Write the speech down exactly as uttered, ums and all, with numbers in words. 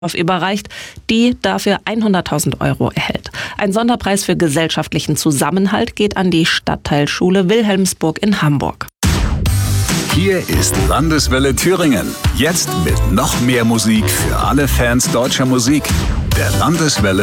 überreicht, die dafür hunderttausend Euro erhält. Ein Sonderpreis für gesellschaftlichen Zusammenhalt geht an die Stadtteilschule Wilhelmsburg in Hamburg. Hier ist Landeswelle Thüringen. Jetzt mit noch mehr Musik für alle Fans deutscher Musik. Der Landeswelle